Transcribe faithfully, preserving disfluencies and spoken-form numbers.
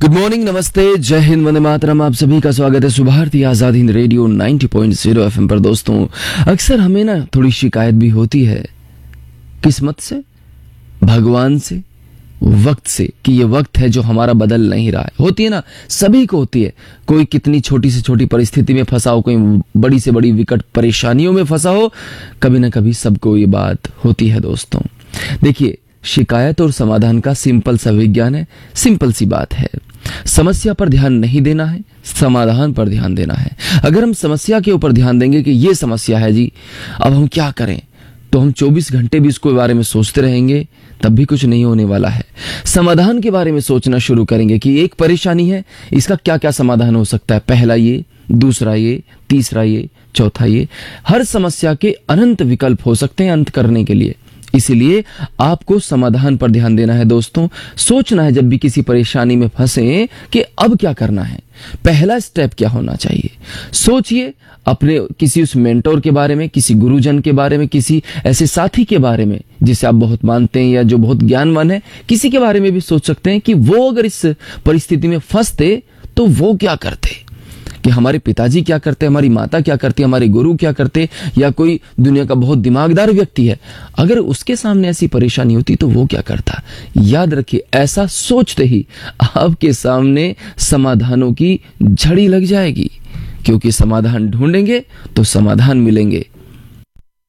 Good morning, नमस्ते, जय हिंद, वंदे मातरम। आप सभी का स्वागत है सुभारती आजाद हिंद रेडियो नब्बे पॉइंट शून्य एफएम पर। दोस्तों, अक्सर हमें ना थोड़ी शिकायत भी होती है किस्मत से, भगवान से, वक्त से, कि ये वक्त है जो हमारा बदल नहीं रहा है। होती है ना, सभी को होती है। कोई कितनी छोटी से छोटी परिस्थिति में फंसा हो, कोई बड़ी से बड़ी विकट परेशानियों में फंसा हो, कभी ना कभी सबको ये बात होती है। दोस्तों देखिए, शिकायत और समाधान का सिंपल सा विज्ञान है, सिंपल सी बात है। समस्या पर ध्यान नहीं देना है, समाधान पर ध्यान देना है। अगर हम समस्या के ऊपर ध्यान देंगे कि ये समस्या है जी, अब हम क्या करें, तो हम चौबीस घंटे भी इसके बारे में सोचते रहेंगे, तब भी कुछ नहीं होने वाला है। समाधान के बारे में सोचना शुरू करेंगे कि एक परेशानी है, इसका क्या क्या समाधान हो सकता है। पहला ये, दूसरा ये, तीसरा ये, चौथा ये। हर समस्या के अनंत विकल्प हो सकते हैं अंत करने के लिए। इसीलिए आपको समाधान पर ध्यान देना है। दोस्तों, सोचना है जब भी किसी परेशानी में फंसे कि अब क्या करना है, पहला स्टेप क्या होना चाहिए। सोचिए अपने किसी उस मेंटोर के बारे में, किसी गुरुजन के बारे में, किसी ऐसे साथी के बारे में जिसे आप बहुत मानते हैं या जो बहुत ज्ञानवान है। किसी के बारे में भी सोच सकते हैं कि वो अगर इस परिस्थिति में फंसते तो वो क्या करते, कि हमारे पिताजी क्या करते, हमारी माता क्या करती, हमारे गुरु क्या करते, या कोई दुनिया का बहुत दिमागदार व्यक्ति है, अगर उसके सामने ऐसी परेशानी होती तो वो क्या करता। याद रखिए, ऐसा सोचते ही आपके सामने समाधानों की झड़ी लग जाएगी, क्योंकि समाधान ढूंढेंगे तो समाधान मिलेंगे।